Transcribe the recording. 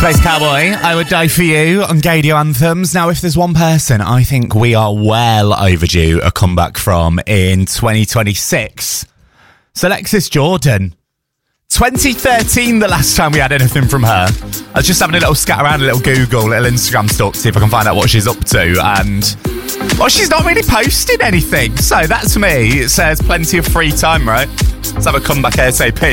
Space Cowboy, I Would Die For You on Gadio Anthems. Now, if there's one person I think we are well overdue a comeback from in 2026, it's Alexis Jordan. 2013, the last time we had anything from her. I was just having a little scat around, a little Google, a little Instagram stalk to see if I can find out what she's up to. And, well, she's not really posting anything. So that's me. It says plenty of free time, right? Let's have a comeback ASAP.